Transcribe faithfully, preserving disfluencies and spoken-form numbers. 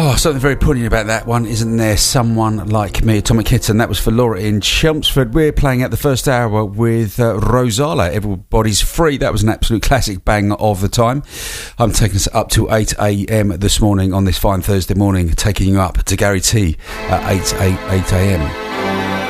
Oh, something very poignant about that one, isn't there? Someone Like Me, Atomic Kitten. That was for Laura in Chelmsford. We're playing out the first hour with uh, Rosala, Everybody's Free. That was an absolute classic bang of the time. I'm taking us up to eight a.m. this morning on this fine Thursday morning, taking you up to Gary T at eight a.m.